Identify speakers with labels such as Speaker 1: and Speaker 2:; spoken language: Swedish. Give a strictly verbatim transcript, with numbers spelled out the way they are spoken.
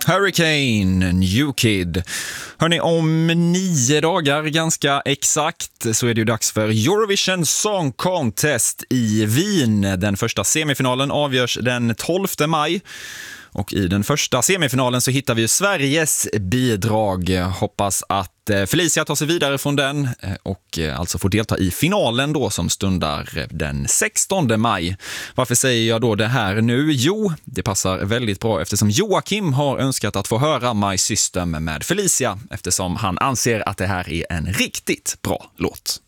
Speaker 1: Hurricane, New Kid. Hörrni, om nio dagar ganska exakt så är det ju dags för Eurovision Song Contest i Wien. Den första semifinalen avgörs den tolfte maj. Och i den första semifinalen så hittar vi Sveriges bidrag. Hoppas att Felicia tar sig vidare från den och alltså får delta i finalen då som stundar den sextonde maj. Varför säger jag då det här nu? Jo, det passar väldigt bra eftersom Joakim har önskat att få höra My System med Felicia eftersom han anser att det här är en riktigt bra låt.